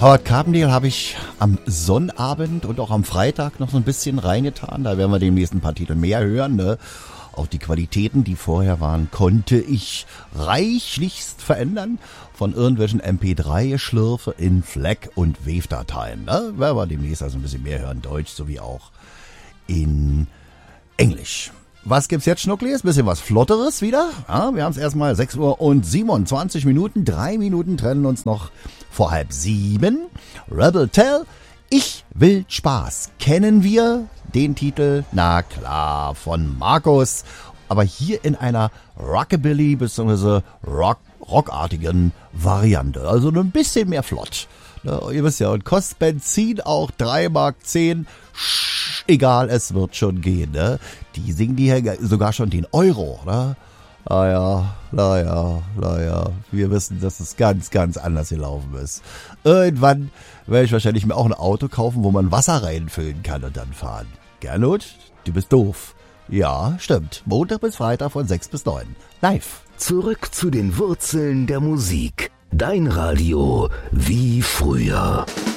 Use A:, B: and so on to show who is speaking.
A: Howard Carpendale habe ich am Sonnabend und auch am Freitag noch so ein bisschen reingetan. Da werden wir demnächst ein paar Titel mehr hören. Ne? Auch die Qualitäten, die vorher waren, konnte ich reichlichst verändern. Von irgendwelchen MP3-Schlürfe in FLAC- und Wave-Dateien. Ne? Werden wir demnächst also ein bisschen mehr hören. Deutsch sowie auch in Englisch. Was gibt's jetzt, Schnucklis? Bisschen was Flotteres wieder. Ja, wir haben es erstmal 6 Uhr und 27 Minuten. 3 Minuten trennen uns noch vor 6:30. Rebel Tell, ich will Spaß. Kennen wir den Titel? Na klar, von Markus. Aber hier in einer Rockabilly bzw. rockartigen Variante. Also ein bisschen mehr flott. Ne, ihr wisst ja, und kostet Benzin auch 3,10 Mark. Egal, es wird schon gehen, ne? Die singen die hier sogar schon den Euro, ne? Naja. Wir wissen, dass es ganz, ganz anders gelaufen ist. Irgendwann werde ich wahrscheinlich mir auch ein Auto kaufen, wo man Wasser reinfüllen kann und dann fahren. Gernot, du bist doof. Ja, stimmt. Montag bis Freitag von 6 bis 9. Live.
B: Zurück zu den Wurzeln der Musik. Dein Radio wie früher.